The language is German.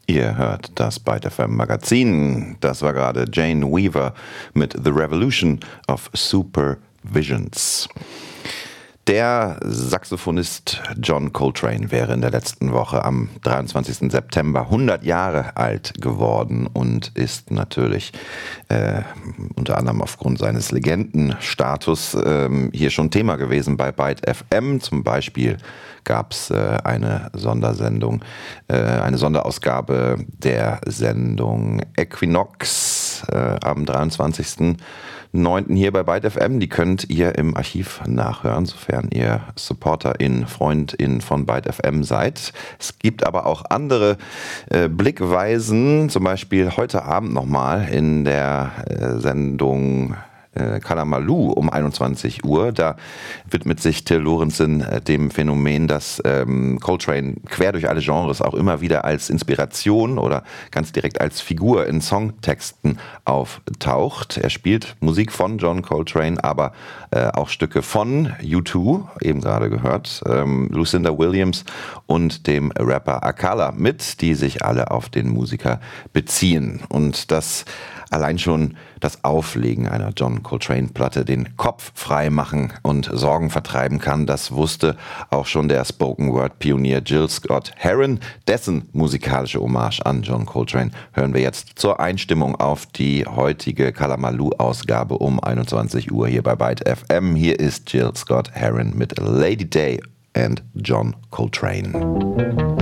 Ihr hört das Byte FM Magazin. Das war gerade Jane Weaver mit The Revolution of Supervisions. Der Saxophonist John Coltrane wäre in der letzten Woche am 23. September 100 Jahre alt geworden und ist natürlich unter anderem aufgrund seines Legendenstatus hier schon Thema gewesen bei Byte FM. Zum Beispiel gab es eine Sondersendung, eine Sonderausgabe der Sendung Equinox am 23.09. hier bei Byte FM. Die könnt ihr im Archiv nachhören, sofern ihr Supporterin, Freundin von Byte FM seid. Es gibt aber auch andere Blickweisen, zum Beispiel heute Abend nochmal in der Sendung Kalamalu um 21 Uhr. Da widmet sich Till Lorenzen dem Phänomen, dass Coltrane quer durch alle Genres auch immer wieder als Inspiration oder ganz direkt als Figur in Songtexten auftaucht. Er spielt Musik von John Coltrane, aber auch Stücke von U2, eben gerade gehört, Lucinda Williams und dem Rapper Akala mit, die sich alle auf den Musiker beziehen. Und das allein schon das Auflegen einer John Coltrane-Platte den Kopf frei machen und Sorgen vertreiben kann, das wusste auch schon der Spoken-Word-Pionier Gil Scott-Heron. Dessen musikalische Hommage an John Coltrane hören wir jetzt zur Einstimmung auf die heutige Kalamalu-Ausgabe um 21 Uhr hier bei Byte FM. Hier ist Gil Scott-Heron mit Lady Day and John Coltrane.